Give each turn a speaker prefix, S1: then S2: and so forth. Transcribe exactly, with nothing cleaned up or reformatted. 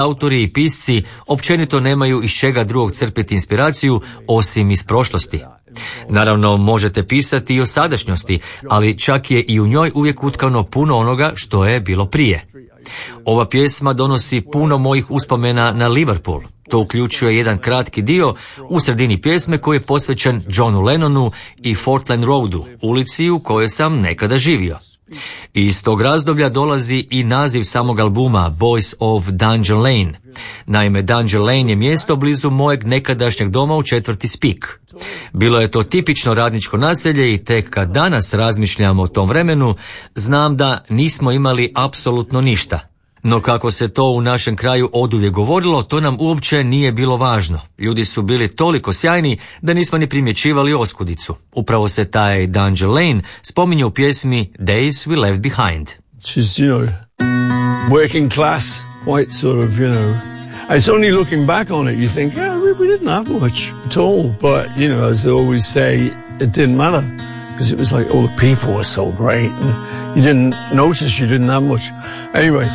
S1: Autori i pisci općenito nemaju iz čega drugog crpiti inspiraciju osim iz prošlosti. Naravno, možete pisati i o sadašnjosti, ali čak je i u njoj uvijek utkano puno onoga što je bilo prije. Ova pjesma donosi puno mojih uspomena na Liverpool. To uključuje jedan kratki dio u sredini pjesme koji je posvećen Johnu Lennonu i Fortland Roadu, ulici u kojoj sam nekada živio. Iz tog razdoblja dolazi i naziv samog albuma Boys of Dungeon Lane. Naime, Dungeon Lane je mjesto blizu mojeg nekadašnjeg doma u četvrti Spik. Bilo je to tipično radničko naselje i tek kad danas razmišljam o tom vremenu, znam da nismo imali apsolutno ništa. No kako se to u našem kraju oduvijek govorilo, to nam uopće nije bilo važno. Ljudi su bili toliko sjajni da nismo ni primjećivali oskudicu. Upravo se taj Dungeon Lane spominje u pjesmi Days We Left Behind.
S2: She's, you know, working class, white sort of, you know. It's only looking back on it, you think, yeah, we, we didn't have much at all. But, you know, as they always say, it didn't matter. Because it was like, oh, the people were so great. And you didn't notice you didn't have much. Anyway.